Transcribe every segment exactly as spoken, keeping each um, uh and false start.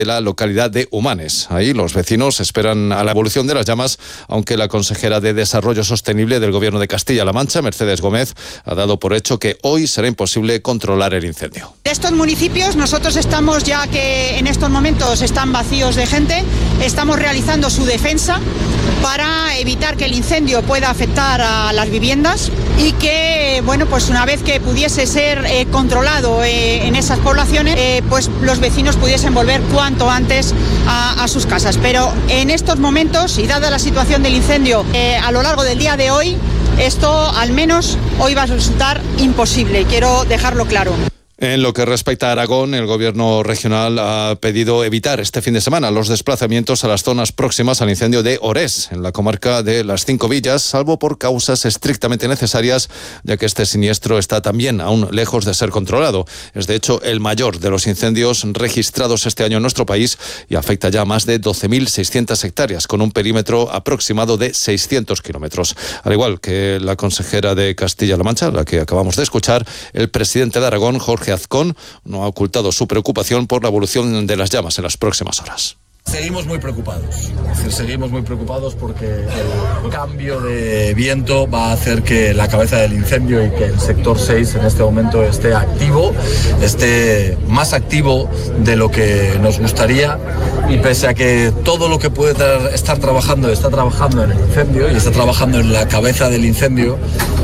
de la localidad de Humanes. Ahí los vecinos esperan a la evolución de las llamas, aunque la consejera de Desarrollo Sostenible del Gobierno de Castilla-La Mancha, Mercedes Gómez, ha dado por hecho que hoy será imposible controlar el incendio. De estos municipios nosotros estamos, ya que en estos momentos están vacíos de gente, estamos realizando su defensa para evitar que el incendio pueda afectar a las viviendas y que, bueno, pues una vez que pudiese ser eh, controlado eh, en esas poblaciones, eh, pues los vecinos pudiesen volver cuanto antes a, a sus casas. Pero en estos momentos, y dada la situación del incendio eh, a lo largo del día de hoy, esto al menos hoy va a resultar imposible, quiero dejarlo claro. En lo que respecta a Aragón, el Gobierno regional ha pedido evitar este fin de semana los desplazamientos a las zonas próximas al incendio de Orés, en la comarca de Las Cinco Villas, salvo por causas estrictamente necesarias, ya que este siniestro está también aún lejos de ser controlado. Es de hecho el mayor de los incendios registrados este año en nuestro país y afecta ya a más de doce mil seiscientas hectáreas, con un perímetro aproximado de seiscientos kilómetros. Al igual que la consejera de Castilla-La Mancha, la que acabamos de escuchar, el presidente de Aragón, Jorge Azcón, no ha ocultado su preocupación por la evolución de las llamas en las próximas horas. Seguimos muy preocupados, es decir, seguimos muy preocupados porque el cambio de viento va a hacer que la cabeza del incendio y que el sector seis en este momento esté activo, esté más activo de lo que nos gustaría, y pese a que todo lo que puede tra- estar trabajando está trabajando en el incendio y está trabajando en la cabeza del incendio,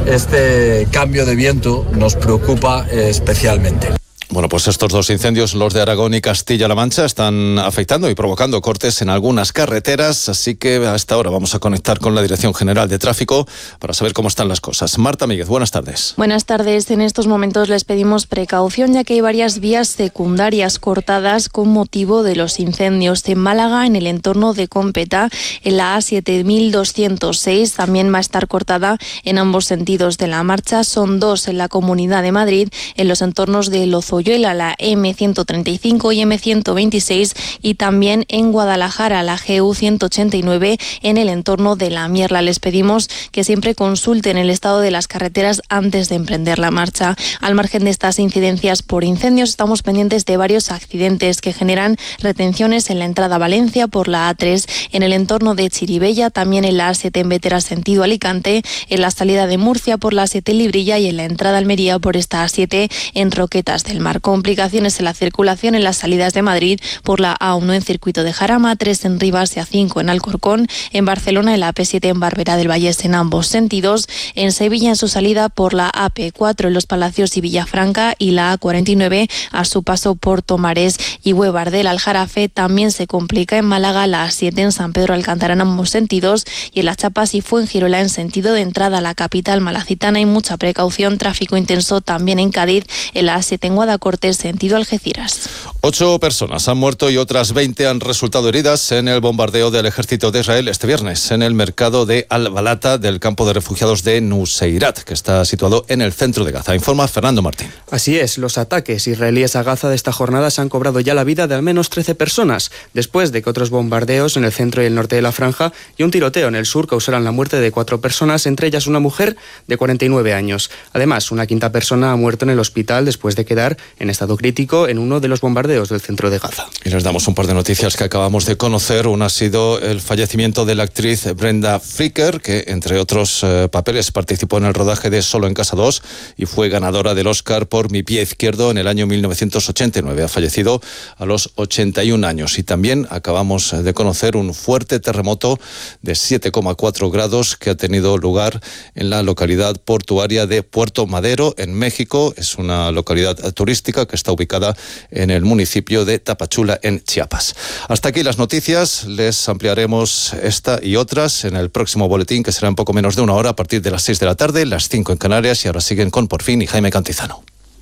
este cambio de viento nos preocupa eh, especialmente. Bueno, pues estos dos incendios, los de Aragón y Castilla-La Mancha, están afectando y provocando cortes en algunas carreteras, así que hasta ahora vamos a conectar con la Dirección General de Tráfico para saber cómo están las cosas. Marta Míguez, buenas tardes. Buenas tardes. En estos momentos les pedimos precaución, ya que hay varias vías secundarias cortadas con motivo de los incendios. En Málaga, en el entorno de Competa, en la A siete mil doscientos seis, también va a estar cortada en ambos sentidos de la marcha. Son dos en la Comunidad de Madrid, en los entornos de Lozoya, la eme ciento treinta y cinco y eme ciento veintiséis, y también en Guadalajara, la ge u ciento ochenta y nueve, en el entorno de La Mierla. Les pedimos que siempre consulten el estado de las carreteras antes de emprender la marcha. Al margen de estas incidencias por incendios, estamos pendientes de varios accidentes que generan retenciones en la entrada a Valencia por la A tres, en el entorno de Chiribella, también en la A siete en Vetera sentido Alicante, en la salida de Murcia por la A siete en Librilla y en la entrada a Almería por esta A siete en Roquetas del Mar. Complicaciones en la circulación en las salidas de Madrid por la A uno en Circuito de Jarama, A tres en Rivas y A cinco en Alcorcón, en Barcelona en la A P siete en Barberá del Vallés en ambos sentidos, en Sevilla en su salida por la A P cuatro en Los Palacios y Villafranca, y la A cuarenta y nueve a su paso por Tomares y Huevar del Aljarafe. También se complica en Málaga la A siete en San Pedro Alcántara en ambos sentidos, y en Las Chapas y Fuengirola en sentido de entrada a la capital malacitana. Hay mucha precaución, tráfico intenso también en Cádiz, en la A siete en Guadalajara Cortés sentido Algeciras. Ocho personas han muerto y otras veinte han resultado heridas en el bombardeo del ejército de Israel este viernes en el mercado de Al-Balata del campo de refugiados de Nuseirat, que está situado en el centro de Gaza. Informa Fernando Martín. Así es, los ataques israelíes a Gaza de esta jornada se han cobrado ya la vida de al menos trece personas, después de que otros bombardeos en el centro y el norte de la franja y un tiroteo en el sur causaran la muerte de cuatro personas, entre ellas una mujer de cuarenta y nueve años. Además, una quinta persona ha muerto en el hospital después de quedar en estado crítico en uno de los bombardeos del centro de Gaza. Y les damos un par de noticias que acabamos de conocer. Una ha sido el fallecimiento de la actriz Brenda Fricker, que entre otros eh, papeles participó en el rodaje de Solo en Casa dos y fue ganadora del Oscar por Mi pie izquierdo en el año mil novecientos ochenta y nueve. Ha fallecido a los ochenta y un años. Y también acabamos de conocer un fuerte terremoto de siete coma cuatro grados que ha tenido lugar en la localidad portuaria de Puerto Madero, en México. Es una localidad turística que está ubicada en el municipio de Tapachula, en Chiapas. Hasta aquí las noticias. Les ampliaremos esta y otras en el próximo boletín, que será en poco menos de una hora, a partir de las seis de la tarde, las cinco en Canarias. Y ahora siguen con Por Fin y Jaime Cantizano.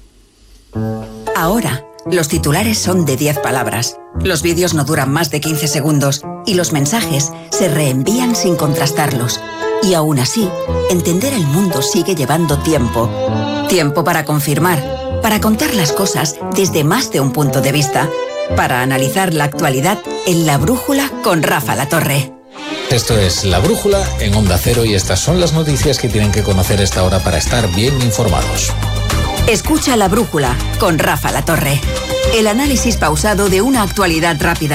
Ahora, los titulares son de diez palabras. Los vídeos no duran más de quince segundos y los mensajes se reenvían sin contrastarlos. Y aún así, entender el mundo sigue llevando tiempo. Tiempo para confirmar, para contar las cosas desde más de un punto de vista, para analizar la actualidad en La Brújula con Rafa Latorre. Esto es La Brújula en Onda Cero y estas son las noticias que tienen que conocer esta hora para estar bien informados. Escucha La Brújula con Rafa La Torre. El análisis pausado de una actualidad rápida.